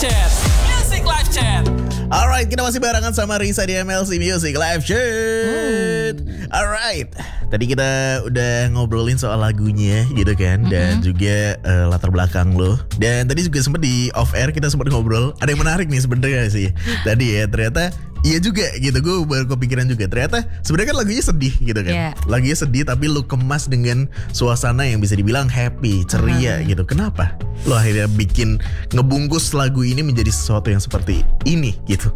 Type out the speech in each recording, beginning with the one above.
Chat. Music Live Chat. Alright, kita masih barengan sama Risa di MLC Music Live Chat. Alright, tadi kita udah ngobrolin soal lagunya gitu kan, dan juga latar belakang lo. Dan tadi juga sempat di off air kita sempat ngobrol. Ada yang menarik nih sebenarnya sih. Tadi ya ternyata iya juga gitu, gue baru kepikiran juga. Ternyata sebenarnya kan lagunya sedih gitu kan. Yeah. Lagunya sedih tapi lu kemas dengan suasana yang bisa dibilang happy, ceria gitu. Kenapa lo akhirnya bikin ngebungkus lagu ini menjadi sesuatu yang seperti ini gitu?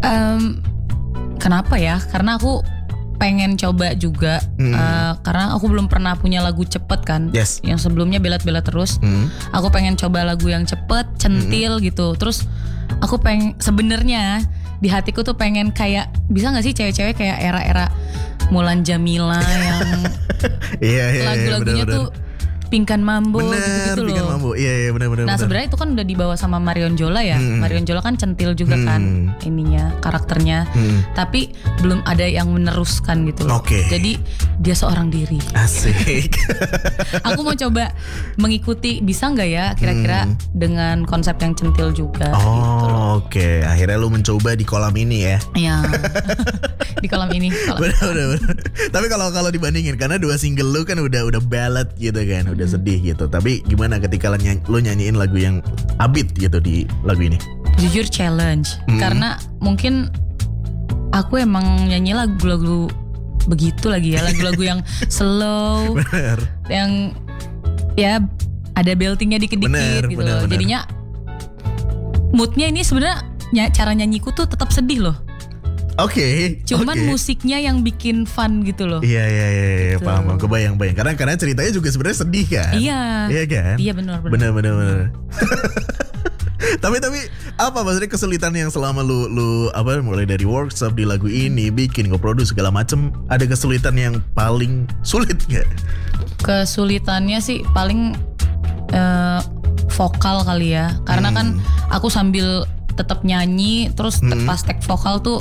Kenapa ya? Karena aku pengen coba juga, karena aku belum pernah punya lagu cepet kan. Yes. Yang sebelumnya belat-belat terus. Aku pengen coba lagu yang cepet, centil gitu. Terus aku pengen, sebenarnya di hatiku tuh pengen kayak, bisa gak sih cewek-cewek kayak era-era Mulan Jamila yang lagu-lagunya tuh Pingkan Mambo gitu loh. Pingkan Mambo. Iya benar. Nah sebenarnya itu kan udah dibawa sama Marion Jola ya. Marion Jola kan centil juga kan ininya, karakternya. Tapi belum ada yang meneruskan gitu loh. Oke. Jadi dia seorang diri. Asik. Aku mau coba mengikuti, bisa nggak ya kira-kira dengan konsep yang centil juga. Gitu loh. Oke. Akhirnya lu mencoba di kolam ini ya. Iya. Di kolam ini. Benar. Tapi kalau dibandingin, karena dua single lu kan udah ballad gitu kan, udah sedih gitu. Tapi gimana ketika lu nyanyiin lagu yang upbeat gitu di lagu ini? Jujur challenge, karena mungkin aku emang nyanyi lagu-lagu begitu lagi ya, lagu-lagu yang slow, Bener. yang ya ada beltingnya dikit-dikit gitu loh. Jadinya moodnya ini sebenarnya cara nyanyiku tuh tetap sedih loh. Oke. Cuman musiknya yang bikin fun gitu loh. Iya, Gitu. paham. Kebayang. Karena ceritanya juga sebenarnya sedih kan? Iya. Iya kan? Iya benar. Bener. tapi apa maksudnya kesulitan yang selama lu mulai dari workshop di lagu ini, bikin, nge-produce segala macem, ada kesulitan yang paling sulit gak? Kesulitannya sih paling vokal kali ya. Karena kan aku sambil tetap nyanyi, terus pas tag vokal tuh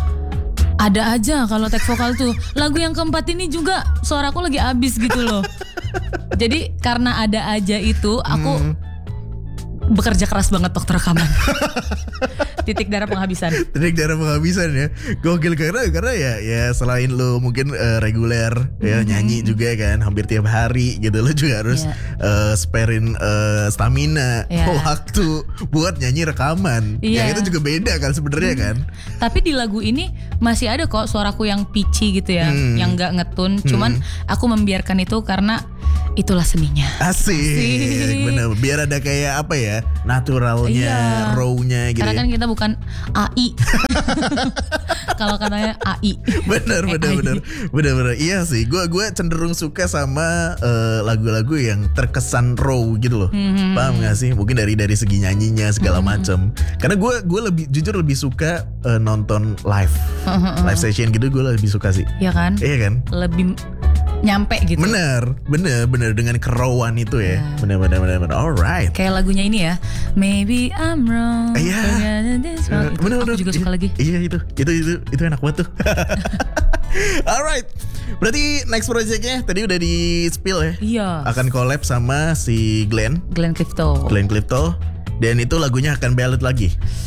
ada aja kalau tag vokal tuh. Lagu yang keempat ini juga suaraku lagi abis gitu loh. Jadi karena ada aja itu, aku bekerja keras banget waktu rekaman. Titik darah penghabisan ya. Gokil, karena ya selain lu mungkin reguler ya nyanyi juga kan hampir tiap hari gitu, lu juga harus sparein stamina, waktu buat nyanyi rekaman. Yang itu juga beda kan sebenarnya kan. Tapi di lagu ini masih ada kok suaraku yang pitchy gitu ya, yang gak ngetun. Cuman aku membiarkan itu karena itulah seninya. Asik. Bener, biar ada kayak apa ya, naturalnya, raw-nya gitu. Karena kan kita bukan AI. Kalau katanya AI. Bener. Iya sih, gue cenderung suka sama lagu-lagu yang terkesan raw gitu loh. Paham gak sih? Mungkin dari segi nyanyinya segala macam. Karena gue jujur lebih suka nonton live session gitu, gue lebih suka sih. Iya kan? Iya kan? Lebih nyampe gitu. Bener dengan kerawan itu ya. Bener. Alright. Kayak lagunya ini ya, Maybe I'm Wrong. Iya. Bener. Aku juga suka lagi. Iya itu enak banget tuh. Alright. Berarti next projectnya tadi udah di spill ya? Iya. Akan collab sama si Glenn Clifton. Dan itu lagunya akan ballad lagi.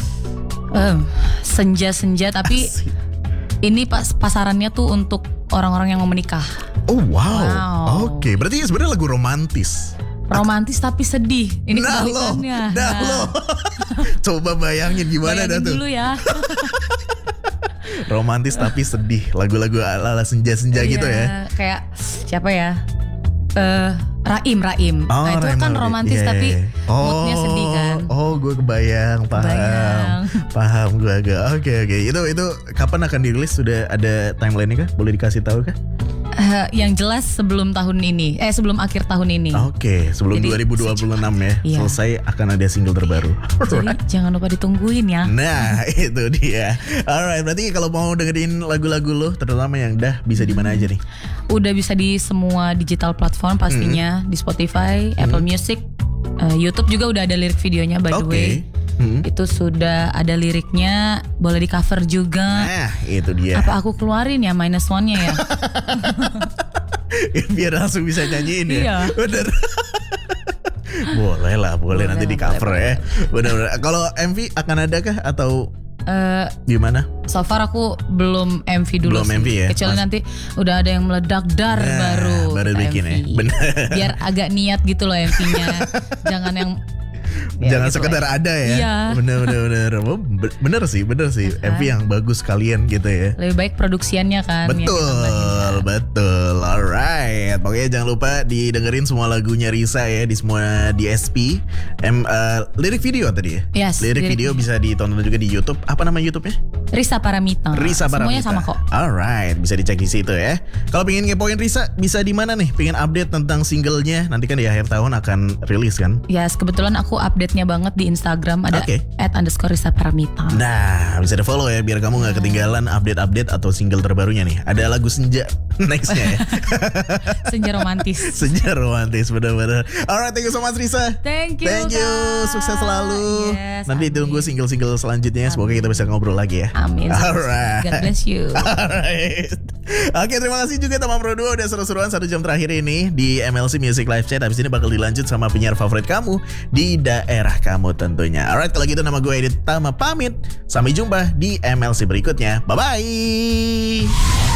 Senja tapi ini pasarannya tuh untuk orang-orang yang mau menikah. Oh wow. Oke, berarti sebenarnya lagu romantis. Romantis tapi sedih. Ini kebalikannya. Lo. Coba bayangin gimana dah tuh. Dulu ya. Romantis tapi sedih. Lagu-lagu ala senja-senja gitu ya. Kayak siapa ya? Raim. Oh, Nah itu Raim kan Raim. romantis tapi moodnya sedih kan. Oh gue kebayang. Paham gue agak. Oke. Itu kapan akan dirilis? Sudah ada timeline-nya kah? Boleh dikasih tahu kah? Yang jelas sebelum akhir tahun ini. Oke, sebelum 2026 ya. Iya. Selesai akan ada single terbaru. Jadi jangan lupa ditungguin ya. Nah, itu dia. Alright, berarti kalau mau dengerin lagu-lagu lo, terutama yang bisa di mana aja nih? Udah bisa di semua digital platform pastinya, di Spotify, Apple Music, YouTube juga udah ada lirik videonya by the way. Itu sudah ada liriknya, boleh di cover juga. Nah, itu dia. Apa aku keluarin ya -1-nya ya? Biar langsung bisa nyanyiin ya. Iya. Bener. Boleh nanti di cover ya. Benar-benar. Kalau MV akan ada kah atau gimana? So far aku belum MV dulu Belum sih. MV ya? Kecuali nanti udah ada yang meledak baru kita bikin MV. ya. Benar. Biar agak niat gitu loh MV-nya. Jangan yang Jangan gitu sekedar lah. ada ya. Iya. Bener. Oh, bener sih. MV yang bagus kalian gitu ya. Lebih baik produksiannya kan. yang ditambahin. Betul. Alright. Pokoknya jangan lupa didengerin semua lagunya Risa ya di semua DSP. Lirik video tadi ya. Yes, Lirik video bisa ditonton juga di YouTube. Apa nama YouTube-nya? Risa Paramita. Risa Paramita. Semuanya sama kok. Alright, bisa dicek di situ ya. Kalau pengen ngepoin Risa, bisa di mana nih? Pengen update tentang singlenya? Nanti kan di akhir tahun akan rilis kan? Yes, kebetulan aku update-nya banget di Instagram ada @_Risa Paramita. Nah, bisa di follow ya biar kamu nggak ketinggalan update atau single terbarunya nih. Ada lagu Senja nextnya ya. Senja romantis. Senja romantis benar-benar. Alright, thank you so much Risa. Thank you. Kak. Sukses selalu. Yes, Nanti tunggu single-single selanjutnya. Semoga kita bisa ngobrol lagi ya. Amin. Alright. God bless you. Alright. Oke, terima kasih juga teman Pro 2 udah seru-seruan 1 jam terakhir ini di MLC Music Live Chat. Habis ini bakal dilanjut sama penyiar favorit kamu di daerah kamu tentunya. Alright, kalau gitu nama gue Edit Tama pamit. Sampai jumpa di MLC berikutnya. Bye-bye.